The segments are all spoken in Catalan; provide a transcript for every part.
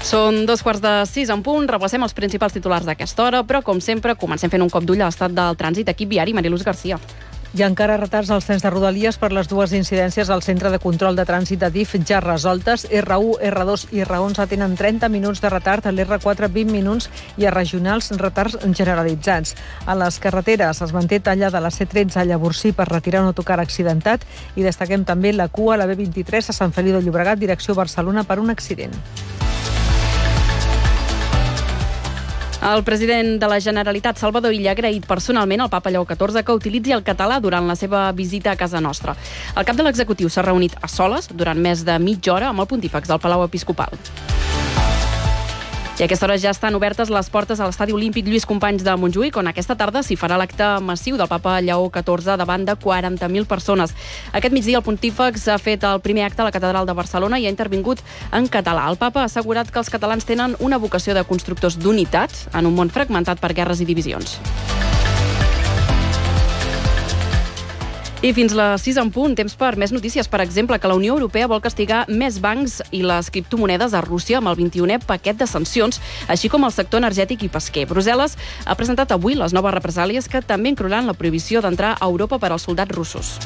Són 5:15 en punt, repassem els principals titulars d'aquesta hora, però com sempre comencem fent un cop d'ull a l'estat del trànsit. Equip viari, Mariluz Garcia. Hi ha encara retards als trens de Rodalies per les dues incidències al Centre de Control de Trànsit de DIF ja resoltes. R1, R2 i R11 tenen 30 minuts de retard, a l'R4 20 minuts i a regionals retards generalitzats. A les carreteres es manté tallada la C13 a Llavorsí per retirar un autocar accidentat i destaquem també la cua a la B23 a Sant Feliu de Llobregat, direcció Barcelona, per un accident. El president de la Generalitat, Salvador Illa, ha agraït personalment al papa Lleó XIV que utilitzi el català durant la seva visita a casa nostra. El cap de l'executiu s'ha reunit a soles durant més de mitja hora amb el pontífex del Palau Episcopal. I a aquesta hora ja estan obertes les portes a l'estadi olímpic Lluís Companys de Montjuïc, on aquesta tarda s'hi farà l'acte massiu del papa Lleó XIV davant de 40.000 persones. Aquest migdia el pontífex ha fet el primer acte a la catedral de Barcelona i ha intervingut en català. El papa ha assegurat que els catalans tenen una vocació de constructors d'unitat en un món fragmentat per guerres i divisions. I fins les 6 en punt, temps per més notícies. Per exemple, que la Unió Europea vol castigar més bancs i les criptomonedes a Rússia amb el 21è paquet de sancions, així com el sector energètic i pesquer. Brussel·les ha presentat avui les noves represàlies que també inclouran la prohibició d'entrar a Europa per als soldats russos.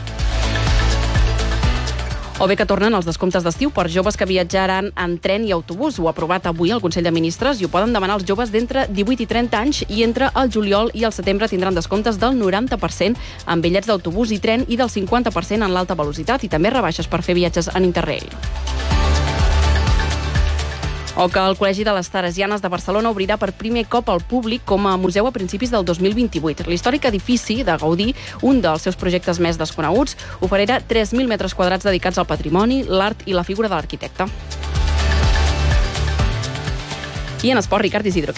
O bé que tornen els descomptes d'estiu per joves que viatjaran en tren i autobús. Ho ha aprovat avui el Consell de Ministres i ho poden demanar els joves d'entre 18 i 30 anys i entre el juliol i el setembre tindran descomptes del 90% en bitllets d'autobús i tren i del 50% en l'alta velocitat i també rebaixes per fer viatges en Interrail. O que el Col·legi de les Teresianes de Barcelona obrirà per primer cop al públic com a museu a principis del 2028. L'històric edifici de Gaudí, un dels seus projectes més desconeguts, oferirà 3.000 metres quadrats dedicats al patrimoni, l'art i la figura de l'arquitecte. I en esport, Ricard Isidro.